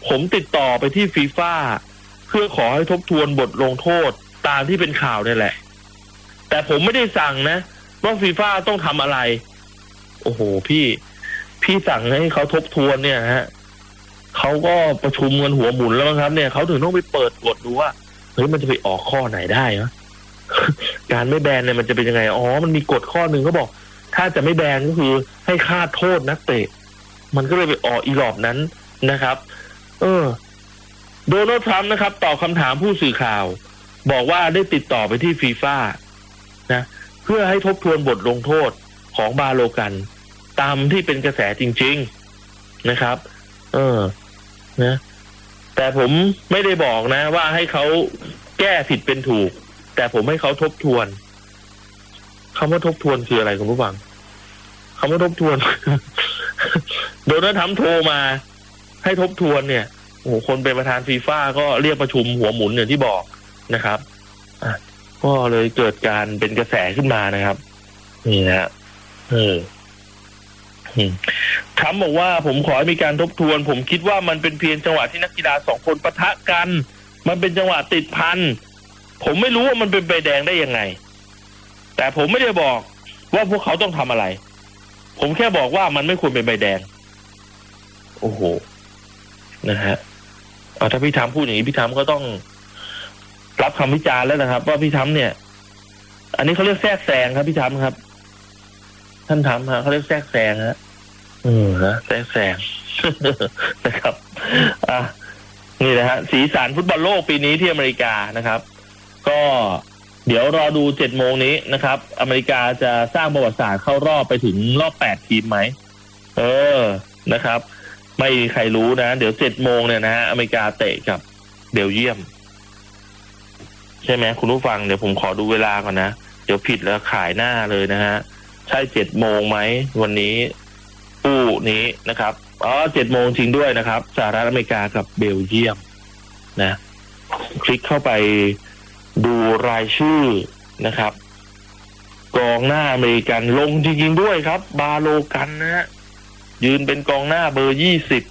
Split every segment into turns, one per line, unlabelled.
ผมติดต่อไปที่ฟีฟ่าเพื่อขอให้ทบทวนบทลงโทษตามที่เป็นข่าวนี่แหละแต่ผมไม่ได้สั่งนะว่าฟีฟ่าต้องทำอะไรโอ้โหพี่สั่งให้เขาทบทวนเนี่ยฮะเขาก็ประชุมกันหัวหมุนแล้วครับเนี่ยเขาถึงต้องไปเปิดกฎดูว่าเฮ้ยมันจะไปออกข้อไหนได้นะ การไม่แบนเนี่ยมันจะเป็นยังไงอ๋อมันมีกฎข้อหนึ่งเขาบอกถ้าจะไม่แบนก็คือให้ค่าโทษนักเตะมันก็เลยไปออกอีหลอบนั้นนะครับโดนัลด์ทรัมป์นะครับตอบคำถามผู้สื่อข่าวบอกว่าได้ติดต่อไปที่ฟีฟ่านะเพื่อให้ทบทวนบทลงโทษของบาโลกันตามที่เป็นกระแสจริงๆนะครับนะแต่ผมไม่ได้บอกนะว่าให้เขาแก้ผิดเป็นถูกแต่ผมให้เขาทบทวนคำว่าทบทวนคืออะไรคุณผู้ฟังคำว่าทบทวน โดนัลด์ทรัมป์โทรมาให้ทบทวนเนี่ยโอ้โหคนเป็นประธานฟีฟ่าก็เรียกประชุมหัวหมุนอย่างที่บอกนะครับก็เลยเกิดการเป็นกระแสขึ้นมานะครับนี่นะทรัมป์บอกว่าผมขอให้มีการทบทวนผมคิดว่ามันเป็นเพียงจังหวะที่นักกีฬาสองคนปะทะกันมันเป็นจังหวะติดพันผมไม่รู้ว่ามันเป็นใบแดงได้ยังไงแต่ผมไม่ได้บอกว่าพวกเขาต้องทำอะไรผมแค่บอกว่ามันไม่ควรเป็นใบแดงโอ้โหนะฮะถ้าพี่ทรัมป์พูดอย่างนี้พี่ทรัมป์ก็ต้องรับคำวิจารณ์แล้วนะครับว่าพี่ทรัมป์เนี่ยอันนี้เขาเรียกแทรกแซงครับพี่ทรัมป์ครับท่านทรัมป์ฮะเขาเรียกแทรกแซงฮะแทรกแซง นะครับนี่นะฮะสีสันฟุตบอลโลกปีนี้ที่อเมริกานะครับก็เดี๋ยวรอดู7 โมงนี้นะครับอเมริกาจะสร้างประวัติศาสตร์เข้ารอบไปถึงรอบ8 ทีมไหมนะครับไม่มีใครรู้นะเดี๋ยว7 โมงเนี่ยนะฮะอเมริกาเตะกับเบลเยียมใช่ไหมคุณผู้ฟังเดี๋ยวผมขอดูเวลาก่อนนะเดี๋ยวผิดแล้วขายหน้าเลยนะฮะใช่7 โมงไหมวันนี้คู่นี้นะครับ7 โมงจริงด้วยนะครับสหรัฐอเมริกากับเบลเยียมนะคลิกเข้าไปดูรายชื่อนะครับกองหน้าอเมริกันลงจริงๆด้วยครับบาโลกันนะฮะยืนเป็นกองหน้าเบอร์20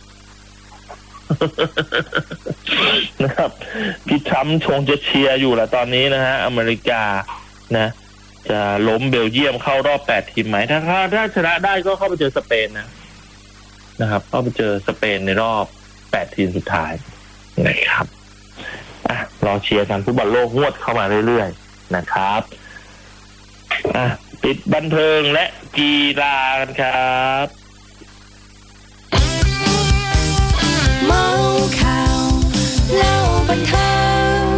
นะครับพี่ทรัมป์ชงจะเชียร์อยู่แหละตอนนี้นะฮะอเมริกานะจะล้มเบลเยียมเข้ารอบ8 ทีมไหมถ้าชนะได้ก็เข้าไปเจอสเปนนะครับเข้าไปเจอสเปนในรอบ8 ทีมสุดท้ายนะครับรอเชียร์กันฟุตบอลโลกงวดเข้ามาเรื่อยๆนะครับปิดบันเทิงและกีฬากันครับ
เมาข่าวเล่าบันเทิง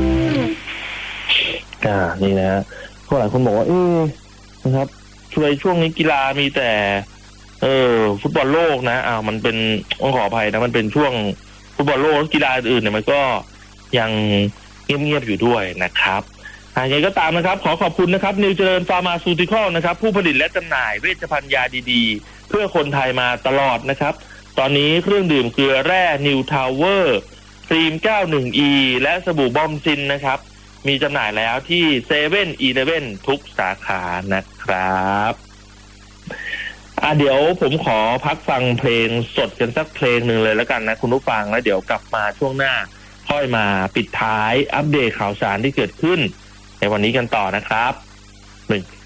นี่นะก็หลายคนบอกว่านะครับช่วงนี้กีฬามีแต่ฟุตบอลโลกนะมันเป็นต้องขออภัยนะมันเป็นช่วงฟุตบอลโลกกีฬาอื่นเนี่ยมันก็ยังเงียบๆอยู่ด้วยนะครับยังไงก็ตามนะครับขอขอบคุณนะครับนิวเจริญฟาร์มาซูติคอลนะครับผู้ผลิตและจำหน่ายเวชภัณฑ์ยาดีๆเพื่อคนไทยมาตลอดนะครับตอนนี้เครื่องดื่มเกลือแร่นิวทาวเวอร์ครีม 91E และสบู่บอมซินนะครับมีจำหน่ายแล้วที่เซเว่นอีเลฟเว่นทุกสาขานะครับเดี๋ยวผมขอพักฟังเพลงสดกันสักเพลงหนึ่งเลยแล้วกันนะคุณผู้ฟังแล้วเดี๋ยวกลับมาช่วงหน้าค่อยมาปิดท้ายอัปเดตข่าวสารที่เกิดขึ้นในวันนี้กันต่อนะครับ1